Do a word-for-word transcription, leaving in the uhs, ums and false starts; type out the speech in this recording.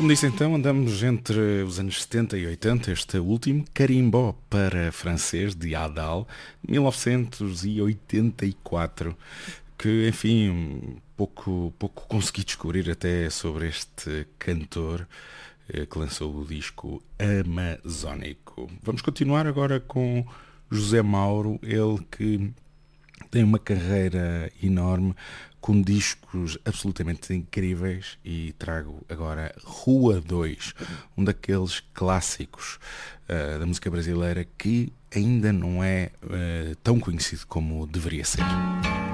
Como disse então, andamos entre os anos setenta e oitenta, este último, Carimbó para francês, de Adal, mil novecentos e oitenta e quatro, que enfim, pouco, pouco consegui descobrir até sobre este cantor eh, que lançou o disco Amazónico. Vamos continuar agora com José Mauro, ele que tem uma carreira enorme, com discos absolutamente incríveis, e trago agora Rua dois, um daqueles clássicos uh, da música brasileira que ainda não é uh, tão conhecido como deveria ser.